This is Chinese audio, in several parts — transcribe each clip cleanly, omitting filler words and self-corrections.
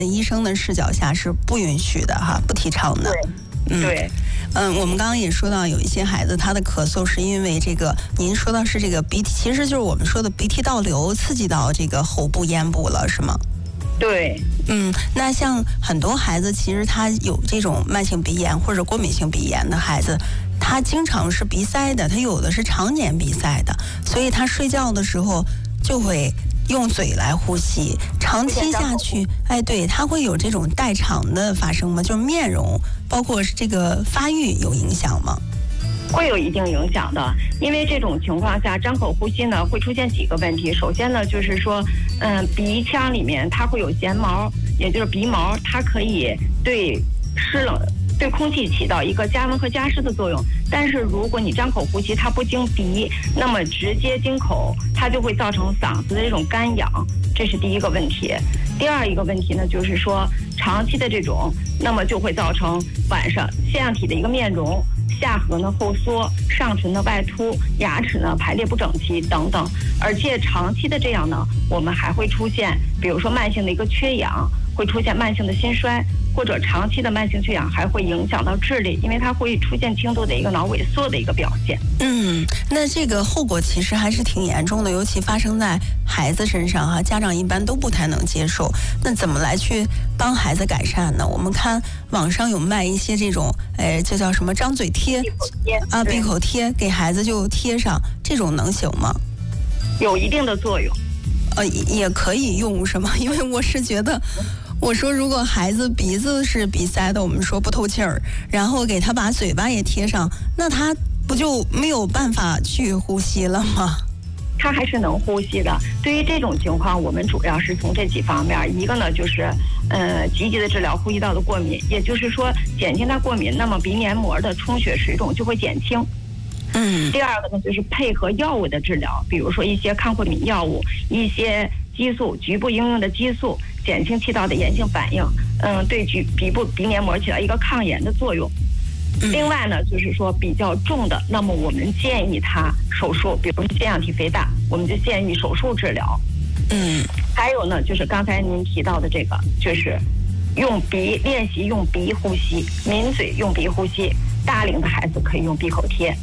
医生的视角下是不允许的哈，不提倡的。 对。 我们刚刚也说到，有一些孩子他的咳嗽是因为这个，您说到是这个鼻涕，其实就是我们说的鼻涕倒流刺激到这个喉部咽部了，是吗？ 对。 那像很多孩子，其实他有这种慢性鼻炎或者过敏性鼻炎的孩子，他经常是鼻塞的，他有的是常年鼻塞的，所以他睡觉的时候就会用嘴来呼吸，长期下去，对，它会有这种代偿的发生吗？就是面容，包括这个发育有影响吗？ 会有一定影响的，因为这种情况下张口呼吸呢会出现几个问题。首先呢，就是说，鼻腔里面它会有弦毛，也就是鼻毛，它可以对对空气起到一个加温和加湿的作用。但是如果你张口呼吸，它不经鼻，那么直接经口，它就会造成嗓子的这种干痒，这是第一个问题。第二一个问题呢，就是说长期的这种，那么就会造成晚上腺样体的一个面容。下颌呢后缩，上唇呢外凸，牙齿呢排列不整齐等等，而且长期的这样呢，我们还会出现，比如说慢性的一个缺氧，会出现慢性的心衰，或者长期的慢性缺氧还会影响到智力，因为它会出现轻度的一个脑萎缩的一个表现。 那这个后果其实还是挺严重的，尤其发生在孩子身上哈，家长一般都不太能接受。那怎么来去帮孩子改善呢？我们看网上有卖一些这种，就叫什么张嘴贴闭口贴，给孩子就贴上，这种能行吗？ 有一定的作用。 也可以用是吗？因为我是觉得，我说如果孩子鼻子是鼻塞的，我们说不透气儿，然后给他把嘴巴也贴上，那他不就没有办法去呼吸了吗？ 他还是能呼吸的。对于这种情况，我们主要是从这几方面，一个呢就是积极的治疗呼吸道的过敏，也就是说减轻它过敏，那么鼻黏膜的充血水肿就会减轻。第二个呢，就是配合药物的治疗，比如说一些抗过敏药物，一些激素，局部应用的激素，减轻气道的炎性反应，对鼻黏膜起到一个抗炎的作用。另外呢，就是说比较重的，那么我们建议他手术，比如腺样体肥大，我们就建议手术治疗。还有呢，就是刚才您提到的这个，就是练习用鼻呼吸，抿嘴用鼻呼吸。大龄的孩子可以用闭口贴。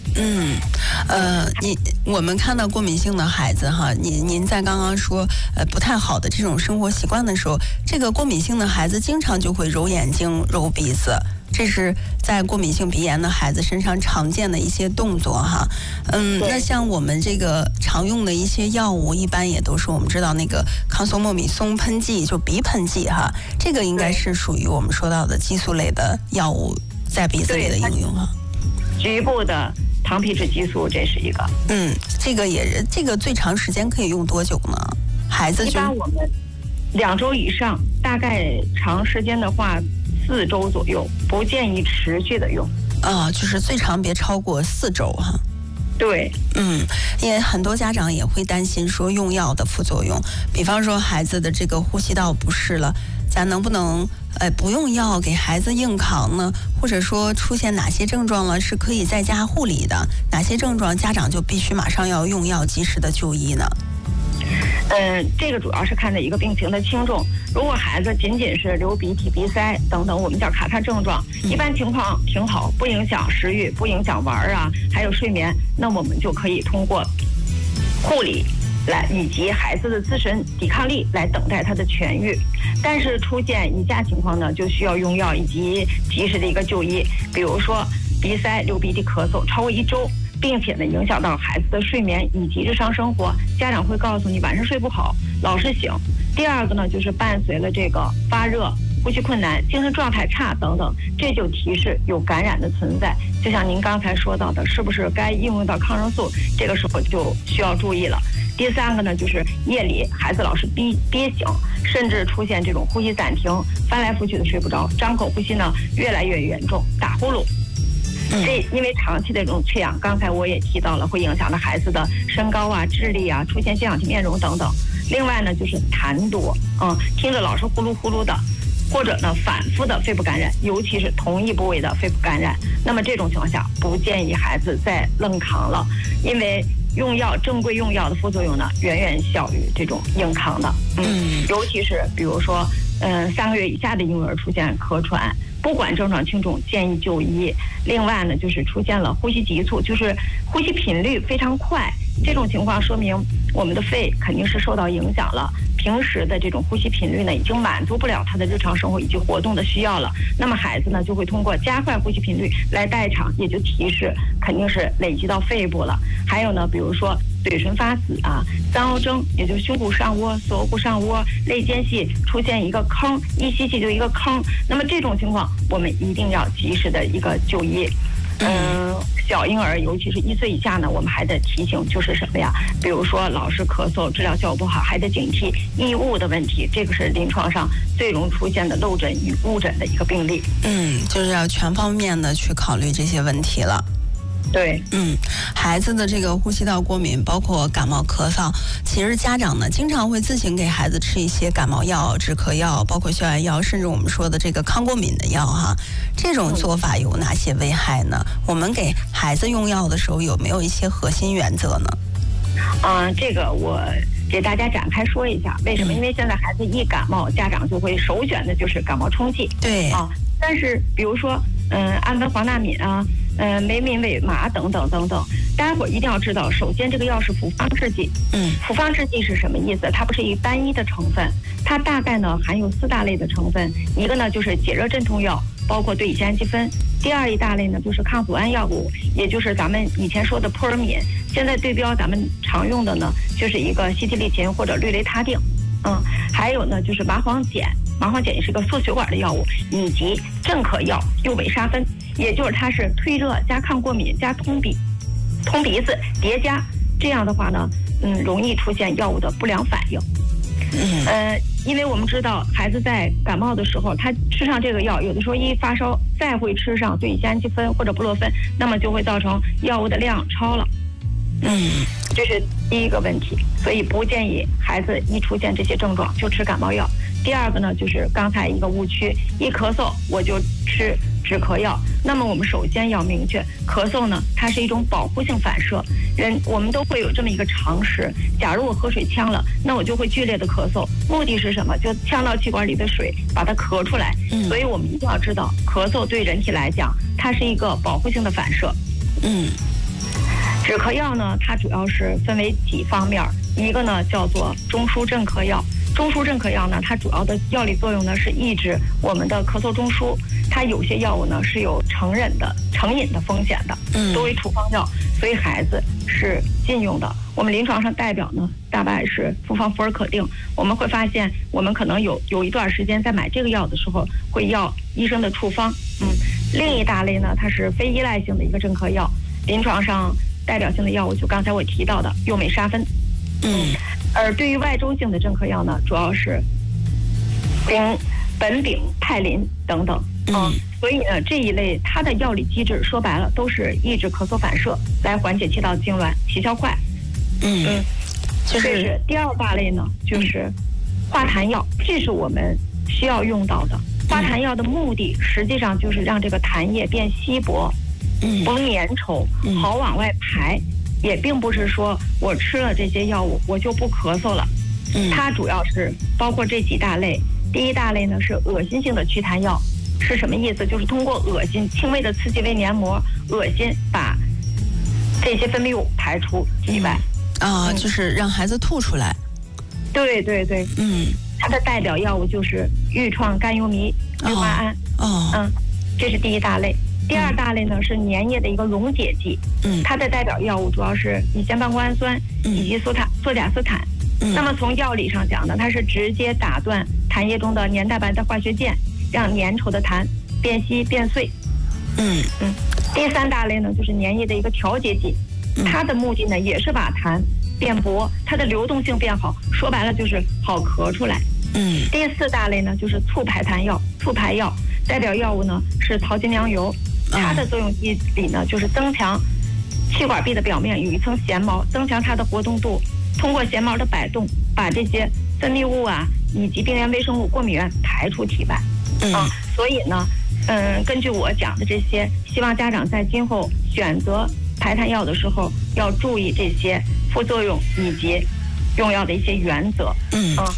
我们看到过敏性的孩子哈，您在刚刚说不太好的这种生活习惯的时候，这个过敏性的孩子经常就会揉眼睛、揉鼻子，这是在过敏性鼻炎的孩子身上常见的一些动作哈。那像我们这个常用的一些药物，一般也都是我们知道那个康索莫米松喷剂，就鼻喷剂哈，这个应该是属于我们说到的激素类的药物。在鼻子里的应用哈， 局部的糖皮质激素，这是一个。 这个最长时间可以用多久呢？孩子一般我们2周以上，大概长时间的话4周左右，不建议持续的用。 就是最长别超过4周哈。 对， 因为很多家长也会担心说用药的副作用，比方说孩子的这个呼吸道不适了，咱能不能不用药给孩子硬扛呢？或者说出现哪些症状了是可以在家护理的，哪些症状家长就必须马上要用药及时的就医呢？ 这个主要是看的一个病情的轻重。如果孩子仅仅是流鼻涕、鼻塞等等我们叫卡痰症状，一般情况挺好，不影响食欲，不影响玩还有睡眠，那我们就可以通过护理以及孩子的自身抵抗力来等待他的痊愈。但是出现以下情况呢，就需要用药以及及时的一个就医，比如说鼻塞、流鼻涕、咳嗽超过1周，并且呢影响到孩子的睡眠以及日常生活，家长会告诉你晚上睡不好，老是醒。第二个呢，就是伴随了这个发热、呼吸困难、精神状态差等等，这就提示有感染的存在。就像您刚才说到的，是不是该应用到抗生素，这个时候就需要注意了。第三个呢，就是夜里孩子老是憋醒，甚至出现这种呼吸暂停，翻来覆去的睡不着，张口呼吸呢越来越严重，打呼噜。这因为长期的这种缺氧，刚才我也提到了，会影响到孩子的身高智力出现腺样体面容等等。另外呢，就是痰多，听着老是呼噜呼噜的，或者呢反复的肺部感染，尤其是同一部位的肺部感染。那么这种情况下，不建议孩子再愣扛了，因为正规用药的副作用呢，远远小于这种硬扛的。尤其是比如说 3个月以下的婴儿出现咳喘，不管症状轻重，建议就医。另外呢，就是出现了呼吸急促，就是呼吸频率非常快，这种情况说明我们的肺肯定是受到影响了。平时的这种呼吸频率呢，已经满足不了他的日常生活以及活动的需要了。那么孩子呢，就会通过加快呼吸频率来代偿，也就提示肯定是累积到肺部了。还有呢，比如说嘴唇发紫啊、三凹征，也就是胸部上窝、锁骨上窝、肋间隙出现一个坑，一吸气就一个坑。那么这种情况，我们一定要及时的一个就医。小婴儿，尤其是1岁以下呢，我们还得提醒就是什么呀？比如说老是咳嗽，治疗效果不好，还得警惕异物的问题。这个是临床上最容易出现的漏诊与误诊的一个病例。 就是要全方面的去考虑这些问题了。 对， 孩子的这个呼吸道过敏，包括感冒、咳嗽，其实家长呢经常会自行给孩子吃一些感冒药、止咳药，包括消炎药，甚至我们说的这个抗过敏的药哈。这种做法有哪些危害呢？我们给孩子用药的时候有没有一些核心原则呢？ 这个我给大家展开说一下，为什么？因为现在孩子一感冒，家长就会首选的就是感冒冲剂。 对啊，但是比如说氨酚、黄那敏啊。梅敏韦麻等等等等，大家伙一定要知道，首先这个药是复方制剂。复方制剂是什么意思？它不是一个单一的成分，它大概呢含有4大类的成分。一个呢就是解热镇痛药，包括对乙酰氨基酚；第二一大类呢就是抗组胺药物，也就是咱们以前说的扑尔敏。现在对标咱们常用的呢，就是一个西替利嗪或者氯雷他定。还有呢就是麻黄碱，麻黄碱也是个缩血管的药物，以及镇咳药右尾沙芬。也就是它是退热加抗过敏加通鼻子叠加，这样的话呢，容易出现药物的不良反应。因为我们知道孩子在感冒的时候，他吃上这个药，有的时候一发烧再会吃上对乙酰氨基酚或者布洛芬，那么就会造成药物的量超了。这是第一个问题，所以不建议孩子一出现这些症状就吃感冒药。第二个呢，就是刚才一个误区，一咳嗽我就吃止咳药。那么我们首先要明确，咳嗽呢，它是一种保护性反射。我们都会有这么一个常识，假如我喝水呛了，那我就会剧烈的咳嗽，目的是什么？就呛到气管里的水，把它咳出来。所以我们一定要知道，咳嗽对人体来讲，它是一个保护性的反射。止咳药呢，它主要是分为几方面，一个呢叫做中枢镇咳药。中枢镇咳药呢，它主要的药理作用呢是抑制我们的咳嗽中枢，它有些药物呢是有成瘾的风险的，作为处方药，所以孩子是禁用的。我们临床上代表呢，大概是复方福尔可定。我们会发现，我们可能有一段时间在买这个药的时候，会要医生的处方。另一大类呢，它是非依赖性的一个镇咳药，临床上代表性的药物就刚才我提到的右美沙芬。而对于外周性的镇咳药呢，主要是苯丙泰林等等。所以呢，这一类它的药理机制说白了都是抑制咳嗽反射，来缓解气道痉挛，起效快。这是第二大类呢，就是化痰药，这是我们需要用到的。化痰药的目的实际上就是让这个痰液变稀薄，不粘稠，好往外排。也并不是说我吃了这些药物我就不咳嗽了。它主要是包括这几大类。第一大类呢是恶心性的祛痰药，是什么意思？就是通过恶心轻微的刺激胃黏膜，恶心把这些分泌物排出体外。 就是让孩子吐出来。 对对对。它的代表药物就是愈创甘油醚、氯化铵。这是第一大类。第二大类呢是粘液的一个溶解剂，它的代表药物主要是乙酰半胱氨酸以及唑甲斯坦。那么从药理上讲呢，它是直接打断痰液中的粘蛋白的化学键，让粘稠的痰变稀变碎。第三大类呢就是粘液的一个调节剂，它的目的呢也是把痰变薄，它的流动性变好，说白了就是好咳出来。第四大类呢就是促排痰药，促排药代表药物呢是桃金娘油。它的作用机理呢，就是增强气管壁的表面有一层弦毛，增强它的活动度，通过弦毛的摆动，把这些分泌物啊以及病原微生物、过敏原排出体外。所以呢，根据我讲的这些，希望家长在今后选择排痰药的时候要注意这些副作用以及用药的一些原则。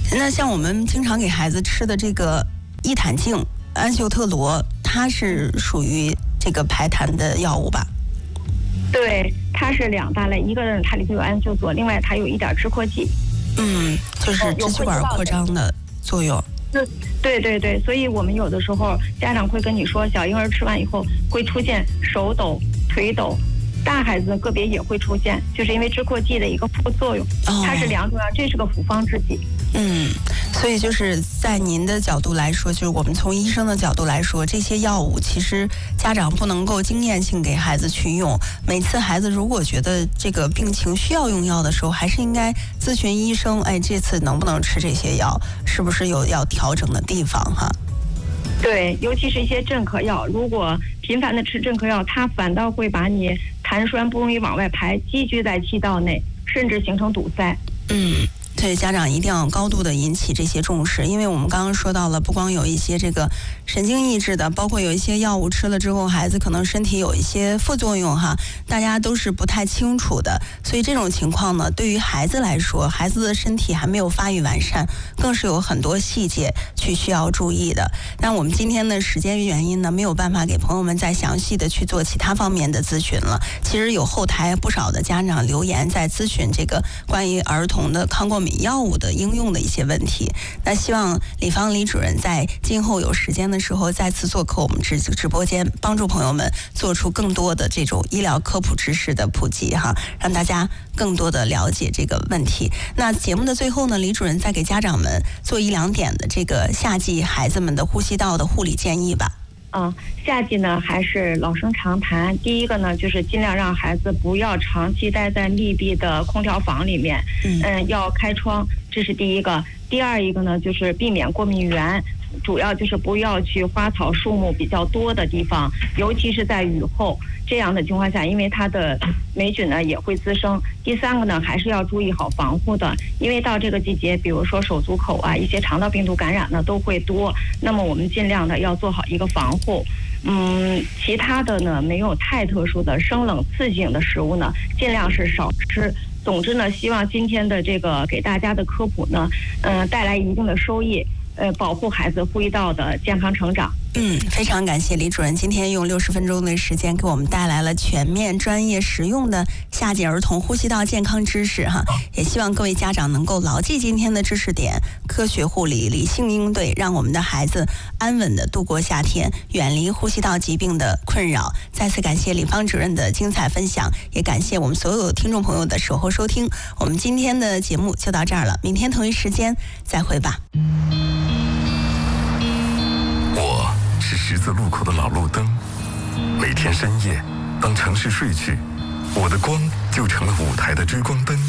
那像我们经常给孩子吃的这个伊坦净、安秀特罗，它是属于这个排痰的药物吧？ 对，它是2大类，一个它里头有安秀唑，另外它有一点支扩剂。 就是支气管扩张的作用。 对，所以我们有的时候家长会跟你说，小婴儿吃完以后会出现手抖、腿抖，大孩子个别也会出现，就是因为支扩剂的一个副作用，它是2种药，这是个复方制剂。 所以就是在您的角度来说，就是我们从医生的角度来说，这些药物其实家长不能够经验性给孩子去用。每次孩子如果觉得这个病情需要用药的时候，还是应该咨询医生，这次能不能吃这些药，是不是有要调整的地方哈？ 对，尤其是一些镇咳药，如果频繁的吃镇咳药，它反倒会把你痰栓不容易往外排，积聚在气道内，甚至形成堵塞。 所以家长一定要高度的引起这些重视，因为我们刚刚说到了，不光有一些这个神经抑制的，包括有一些药物吃了之后，孩子可能身体有一些副作用哈，大家都是不太清楚的。所以这种情况呢，对于孩子来说，孩子的身体还没有发育完善，更是有很多细节去需要注意的。但我们今天的时间原因呢，没有办法给朋友们再详细的去做其他方面的咨询了。其实有后台不少的家长留言在咨询这个关于儿童的抗过敏药物的应用的一些问题。那希望李主任在今后有时间的时候再次做客我们直播间，帮助朋友们做出更多的这种医疗科普知识的普及哈，让大家更多的了解这个问题。那节目的最后呢，李主任再给家长们做1-2点的这个夏季孩子们的呼吸道的护理建议吧。 夏季呢还是老生常谈。第一个呢，就是尽量让孩子不要长期待在密闭的空调房里面，要开窗，这是第一个。第二一个呢，就是避免过敏源，主要就是不要去花草树木比较多的地方，尤其是在雨后这样的情况下，因为它的霉菌呢也会滋生。第三个呢，还是要注意好防护的，因为到这个季节，比如说手足口啊，一些肠道病毒感染呢都会多，那么我们尽量的要做好一个防护。其他的呢，没有太特殊的生冷刺激性的食物呢，尽量是少吃。总之呢，希望今天的这个给大家的科普呢，带来一定的收益，保护孩子呼吸道的健康成长。 非常感谢李主任今天用60分钟的时间给我们带来了全面、专业、实用的夏季儿童呼吸道健康知识哈。也希望各位家长能够牢记今天的知识点，科学护理，理性应对，让我们的孩子安稳的度过夏天，远离呼吸道疾病的困扰。再次感谢李芳主任的精彩分享，也感谢我们所有听众朋友的守候收听。我们今天的节目就到这儿了，明天同一时间再会吧。 是十字路口的老路灯，每天深夜，当城市睡去，我的光就成了舞台的追光灯。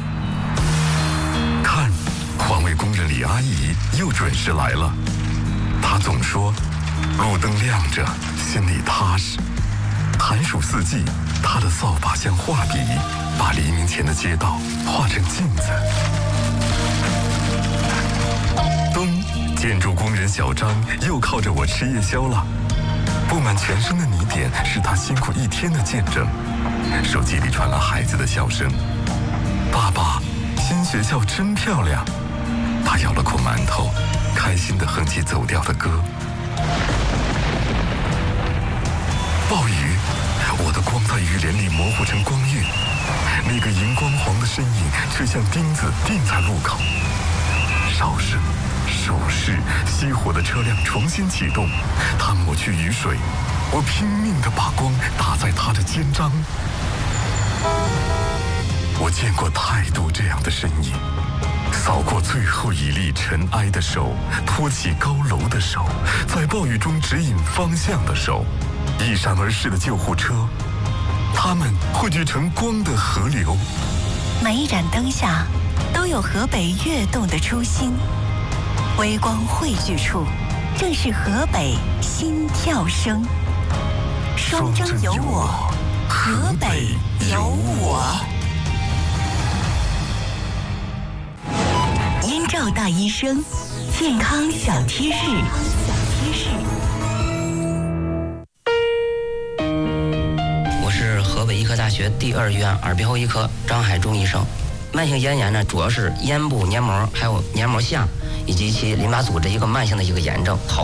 看，环卫工人李阿姨又准时来了。她总说，路灯亮着，心里踏实。寒暑四季，她的扫把像画笔，把黎明前的街道画成镜子。建筑工人小张又靠着我吃夜宵了，布满全身的泥点是他辛苦一天的见证。手机里传来孩子的笑声：“爸爸，新学校真漂亮。”他咬了口馒头，开心地哼起走调的歌。暴雨，我的光在雨帘里模糊成光晕，那个荧光黄的身影却像钉子钉在路口。哨声。手势熄火的车辆重新启动，他抹去雨水，我拼命地把光打在他的肩章。我见过太多这样的身影，扫过最后一粒尘埃的手，托起高楼的手，在暴雨中指引方向的手，一闪而逝的救护车，它们汇聚成光的河流。 每一盏灯下都有河北跃动的初心，微光汇聚处，正是河北心跳声。双征有我，河北有我。燕赵大医生，健康小贴士。 我是河北医科大学第2医院耳鼻喉医科张海忠医生。 慢性咽炎呢，主要是咽部黏膜还有黏膜下以及其淋巴组织一个慢性的一个炎症。